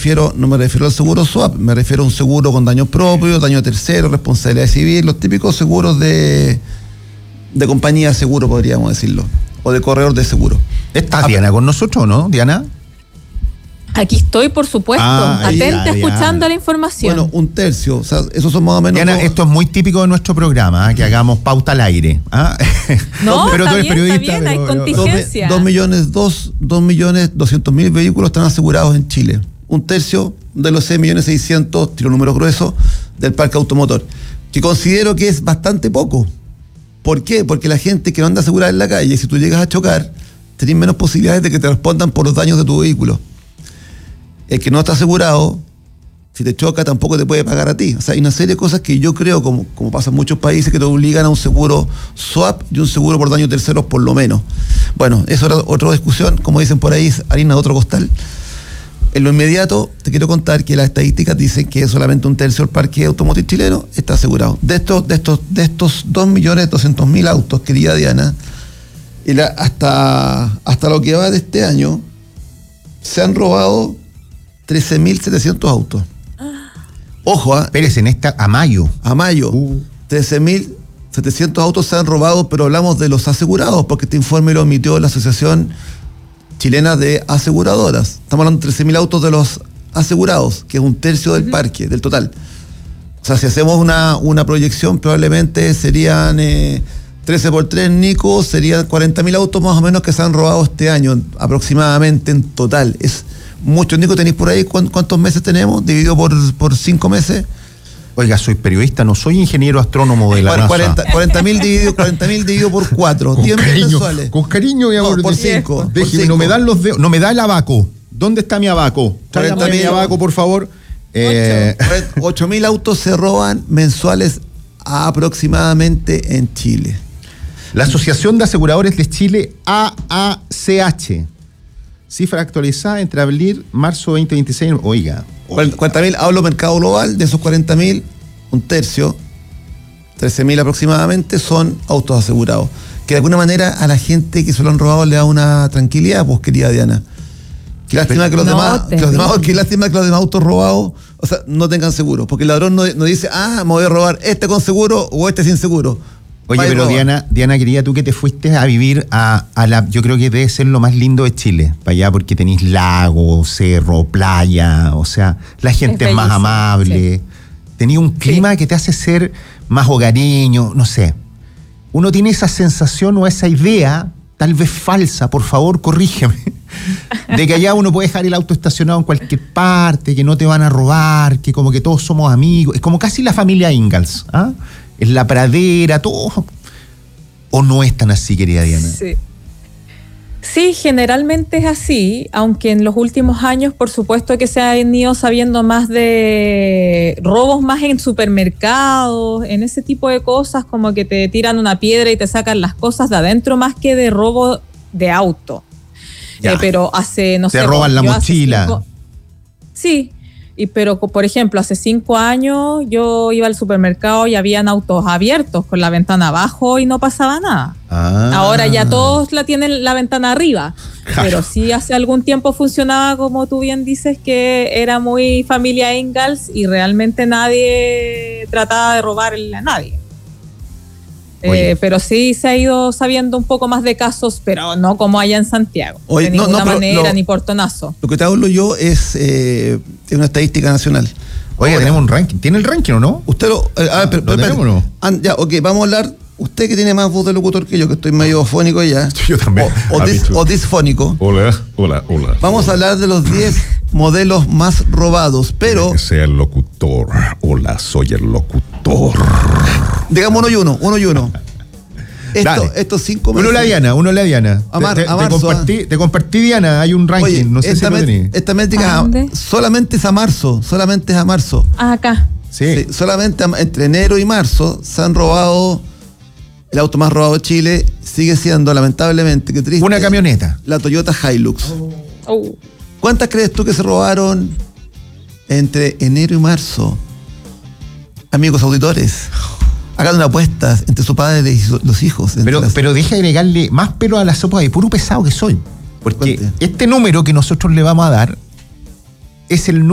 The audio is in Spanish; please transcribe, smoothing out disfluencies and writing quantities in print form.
refiero al seguro swap, me refiero a un seguro con daño propio, daño tercero, responsabilidad civil, los típicos seguros de compañía de seguro, podríamos decirlo, o de corredor de seguro. ¿Está Diana con nosotros, no, Diana? Aquí estoy, por supuesto, atenta, escuchando la información. Bueno, un tercio, o sea, esos son más o menos... Diana, esto es muy típico de nuestro programa, que hagamos pauta al aire. No, pero tú eres periodista. Está bien, hay contingencia. 2.200.000 vehículos están asegurados en Chile. Un tercio de los 6.600.000, tiro números gruesos, del parque automotor, que considero que es bastante poco. ¿Por qué? Porque la gente que no anda asegurada en la calle, si tú llegas a chocar, tenés menos posibilidades de que te respondan por los daños de tu vehículo. El que no está asegurado, si te choca, tampoco te puede pagar a ti. O sea, hay una serie de cosas que yo creo, como pasa en muchos países, que te obligan a un seguro swap y un seguro por daños terceros por lo menos. Bueno, eso era otra discusión, como dicen por ahí, es harina de otro costal. En lo inmediato, te quiero contar que las estadísticas dicen que solamente un tercio del parque automotriz chileno está asegurado. De estos 2.200.000 autos, querida Diana, hasta lo que va de este año, se han robado 13.700 autos. Ojo, Pérez, a mayo. 13.700 autos se han robado, pero hablamos de los asegurados, porque este informe lo emitió la Asociación Chilena de Aseguradoras. Estamos hablando de 13.000 autos de los asegurados, que es un tercio del parque, del total. O sea, si hacemos una proyección, probablemente serían 13 por 3, Nico, serían 40.000 autos más o menos que se han robado este año, aproximadamente en total. Es mucho. Nico, ¿tenéis por ahí cuántos meses tenemos? Dividido por 5 meses. Oiga, soy periodista, no soy ingeniero astrónomo de la NASA. 40.000 dividido por 4. 10 mensuales. Con cariño y amor. Por 5. Déjeme, no me dan los dedos, no me da el abaco. ¿Dónde está mi abaco? Tráigame mi abaco, por favor. 8.000 autos se roban mensuales aproximadamente en Chile. La Asociación de Aseguradores de Chile, AACH. Cifra actualizada entre abril y marzo 2026. Oiga. 40.000, hablo mercado global, de esos 40.000, un tercio, 13.000 aproximadamente, son autos asegurados. Que de alguna manera a la gente que se lo han robado le da una tranquilidad, pues, querida Diana. Qué lástima que los demás autos robados, o sea, no tengan seguro. Porque el ladrón no dice, me voy a robar este con seguro o este sin seguro. Oye, pero Diana, querida, tú que te fuiste a vivir yo creo que debe ser lo más lindo de Chile, para allá, porque tenéis lago, cerro, playa, o sea, la gente es más amable, sí. Tenía un clima que te hace ser más hogareño, no sé. Uno tiene esa sensación o esa idea, tal vez falsa, por favor, corrígeme, de que allá uno puede dejar el auto estacionado en cualquier parte, que no te van a robar, que como que todos somos amigos, es como casi la familia Ingalls, ¿ah? Es la pradera, todo. ¿O no es tan así, querida Diana? Sí, generalmente es así, aunque en los últimos años, por supuesto que se han ido sabiendo más de robos más en supermercados, en ese tipo de cosas, como que te tiran una piedra y te sacan las cosas de adentro, más que de robo de auto. Pero hace, no sé... Te roban la mochila. Sí. Pero, por ejemplo, hace 5 años yo iba al supermercado y habían autos abiertos con la ventana abajo y no pasaba nada. Ahora ya todos tienen la ventana arriba. Pero sí hace algún tiempo funcionaba, como tú bien dices, que era muy familia Ingalls y realmente nadie trataba de robarle a nadie. Pero sí se ha ido sabiendo un poco más de casos, pero no como allá en Santiago. De ninguna manera, ni portonazo. Lo que te hablo yo es una estadística nacional. Oiga, tenemos un ranking. ¿Tiene el ranking o no? Usted lo tenemos o no? Vamos a hablar. Usted que tiene más voz de locutor que yo, que estoy medio afónico ya. Yo también. O disfónico. Hola. Vamos a hablar de los 10 modelos más robados, pero... Que sea el locutor. Hola, soy el locutor. Digamos uno y uno. Estos 5 meses. Uno la Diana. Te compartí, Diana, hay un ranking. Oye, no sé si lo tenés. Esta métrica solamente es a marzo. Acá. Sí, solamente entre enero y marzo se han robado. El auto más robado de Chile sigue siendo, lamentablemente, qué triste, una camioneta. La Toyota Hilux. ¿Cuántas crees tú que se robaron entre enero y marzo? Amigos auditores, hagan una apuesta entre su padre y los hijos. Pero deja de agregarle más pelo a la sopa de puro pesado que soy. Porque este número que nosotros le vamos a dar es el número